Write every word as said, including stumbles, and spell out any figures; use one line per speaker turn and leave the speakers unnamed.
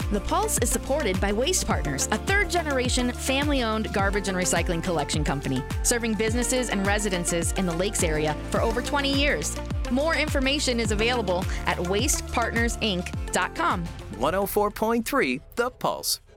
The Pulse is supported by Waste Partners, a third-generation, family-owned garbage and recycling collection company, serving businesses and residences in the Lakes area for over twenty years. More information is available at waste partners inc dot com.
one oh four point three The Pulse.